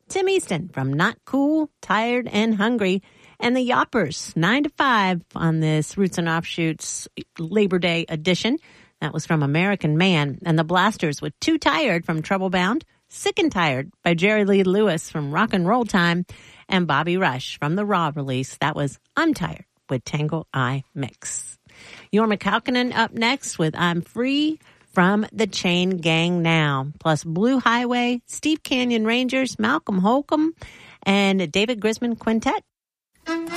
Tim Easton from Not Cool, Tired, and Hungry. And the Yoppers, 9 to 5 on this Roots and Offshoots Labor Day edition. That was from American Man. And the Blasters with Too Tired from Trouble Bound. Sick and Tired by Jerry Lee Lewis from Rock and Roll Time. And Bobby Rush from the Raw release. That was I'm Tired with Tangle Eye Mix. Jorma Kaukonen up next with I'm Free from the Chain Gang Now. Plus Blue Highway, Steve Canyon Rangers, Malcolm Holcomb, and David Grisman Quintet.